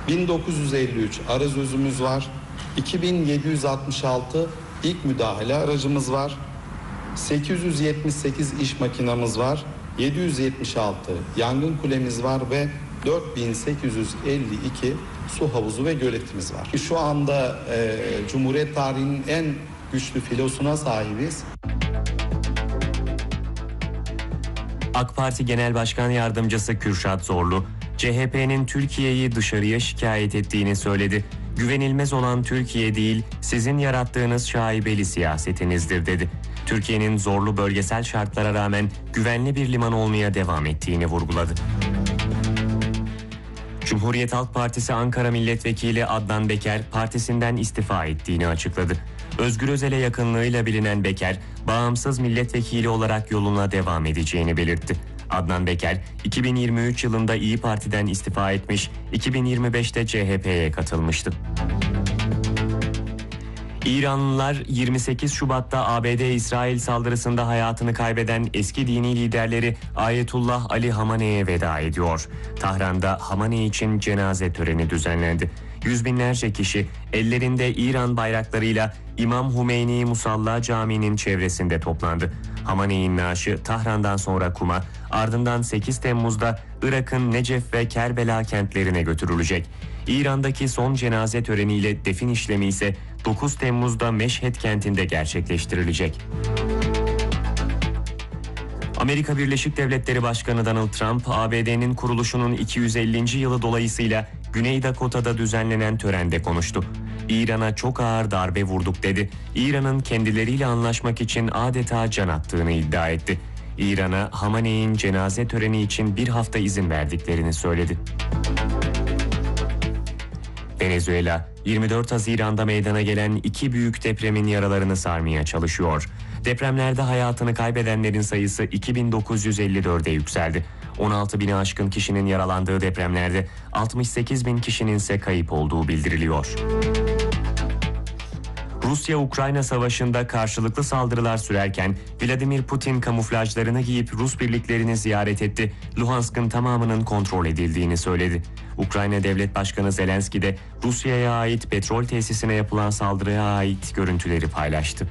1953 arazözümüz var. 2766 ilk müdahale aracımız var. 878 iş makinamız var. 776 yangın kulemiz var ve 4852 su havuzu ve göletimiz var. Şu anda Cumhuriyet tarihinin en güçlü filosuna sahibiz. AK Parti Genel Başkan Yardımcısı Kürşat Zorlu, CHP'nin Türkiye'yi dışarıya şikayet ettiğini söyledi. Güvenilmez olan Türkiye değil, sizin yarattığınız şaibeli siyasetinizdir dedi. Türkiye'nin zorlu bölgesel şartlara rağmen güvenli bir liman olmaya devam ettiğini vurguladı. Cumhuriyet Halk Partisi Ankara Milletvekili Adnan Beker partisinden istifa ettiğini açıkladı. Özgür Özel'e yakınlığıyla bilinen Beker, bağımsız milletvekili olarak yoluna devam edeceğini belirtti. Adnan Beker, 2023 yılında İYİ Parti'den istifa etmiş, 2025'te CHP'ye katılmıştı. İranlılar 28 Şubat'ta ABD-İsrail saldırısında hayatını kaybeden eski dini liderleri Ayetullah Ali Hamane'ye veda ediyor. Tahran'da Hamane için cenaze töreni düzenlendi. Yüz binlerce kişi ellerinde İran bayraklarıyla İmam Hümeyni Musalla Camii'nin çevresinde toplandı. Hamane'nin naaşı Tahran'dan sonra Kum'a, ardından 8 Temmuz'da Irak'ın Necef ve Kerbela kentlerine götürülecek. İran'daki son cenaze töreniyle defin işlemi ise 9 Temmuz'da Meşhed kentinde gerçekleştirilecek. Amerika Birleşik Devletleri Başkanı Donald Trump, ABD'nin kuruluşunun 250. yılı dolayısıyla Güney Dakota'da düzenlenen törende konuştu. İran'a çok ağır darbe vurduk dedi. İran'ın kendileriyle anlaşmak için adeta can attığını iddia etti. İran'a Hamane'nin cenaze töreni için bir hafta izin verdiklerini söyledi. Venezuela, 24 Haziran'da meydana gelen iki büyük depremin yaralarını sarmaya çalışıyor. Depremlerde hayatını kaybedenlerin sayısı 2954'e yükseldi. 16 bini aşkın kişinin yaralandığı depremlerde 68 bin kişinin ise kayıp olduğu bildiriliyor. Rusya-Ukrayna savaşında karşılıklı saldırılar sürerken Vladimir Putin kamuflajlarını giyip Rus birliklerini ziyaret etti. Luhansk'ın tamamının kontrol edildiğini söyledi. Ukrayna Devlet Başkanı Zelenski de Rusya'ya ait petrol tesisine yapılan saldırıya ait görüntüleri paylaştı.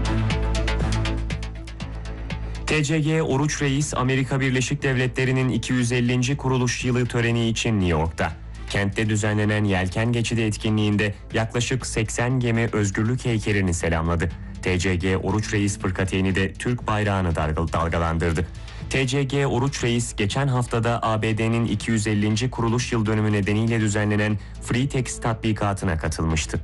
TCG Oruç Reis, Amerika Birleşik Devletleri'nin 250. kuruluş yılı töreni için New York'ta. Kentte düzenlenen Yelken Geçidi etkinliğinde yaklaşık 80 gemi özgürlük heykelini selamladı. TCG Oruç Reis fırkateyni de Türk bayrağını dalgalandırdı. TCG Oruç Reis geçen haftada ABD'nin 250. kuruluş yıl dönümü nedeniyle düzenlenen Freetext tatbikatına katılmıştı.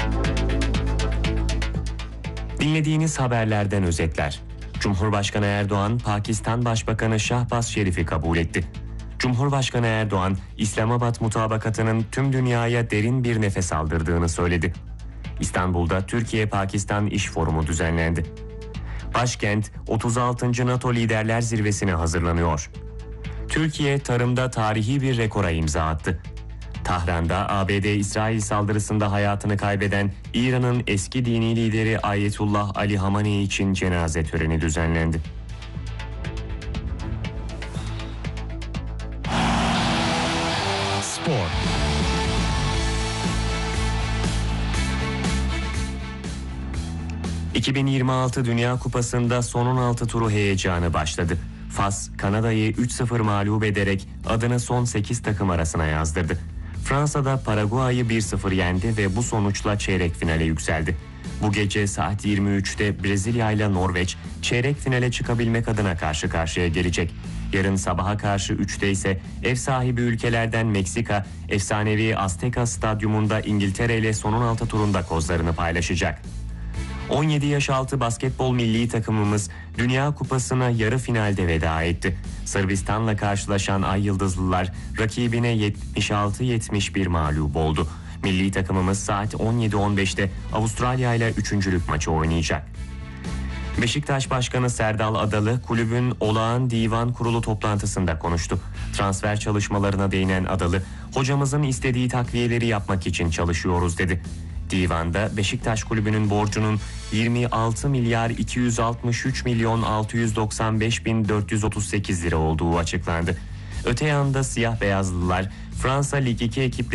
Dinlediğiniz haberlerden özetler. Cumhurbaşkanı Erdoğan, Pakistan Başbakanı Şahbaz Şerif'i kabul etti. Cumhurbaşkanı Erdoğan, İslamabad Mutabakatı'nın tüm dünyaya derin bir nefes aldırdığını söyledi. İstanbul'da Türkiye-Pakistan İş Forumu düzenlendi. Başkent, 36. NATO Liderler Zirvesi'ne hazırlanıyor. Türkiye, tarımda tarihi bir rekora imza attı. Tahran'da ABD-İsrail saldırısında hayatını kaybeden İran'ın eski dini lideri Ayetullah Ali Hamane için cenaze töreni düzenlendi. Spor. ...2026 Dünya Kupası'nda son 16 turu heyecanı başladı. Fas, Kanada'yı 3-0 mağlup ederek adını son 8 takım arasına yazdırdı. Fransa'da Paraguay'ı 1-0 yendi ve bu sonuçla çeyrek finale yükseldi. Bu gece saat 23'te Brezilya ile Norveç çeyrek finale çıkabilmek adına karşı karşıya gelecek. Yarın sabaha karşı 3'te ise ev sahibi ülkelerden Meksika, efsanevi Azteca Stadyumunda İngiltere ile son 16 turunda kozlarını paylaşacak. 17 yaş altı basketbol milli takımımız Dünya Kupası'na yarı finalde veda etti. Sırbistan'la karşılaşan Ay Yıldızlılar rakibine 76-71 mağlup oldu. Milli takımımız saat 17.15'te Avustralya ile üçüncülük maçı oynayacak. Beşiktaş Başkanı Serdal Adalı kulübün olağan divan kurulu toplantısında konuştu. Transfer çalışmalarına değinen Adalı, hocamızın istediği takviyeleri yapmak için çalışıyoruz dedi. Divanda Beşiktaş Kulübü'nün borcunun 26 milyar 263 milyon 695 bin 438 lira olduğu açıklandı. Öte yanda siyah beyazlılar Fransa Lig 2 ekipleri